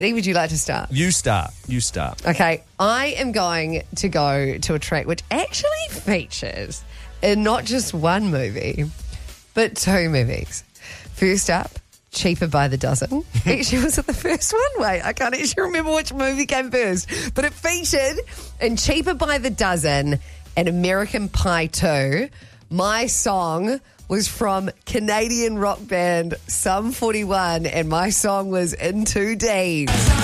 Would you like to start? You start. Okay, I am going to go to a track which actually features in not just one movie, but two movies. First up, Cheaper by the Dozen. Actually, was it the first one? Wait, I can't actually remember which movie came first. But it featured in Cheaper by the Dozen and American Pie 2. My song was from Canadian rock band Sum 41, and my song was In Too Deep.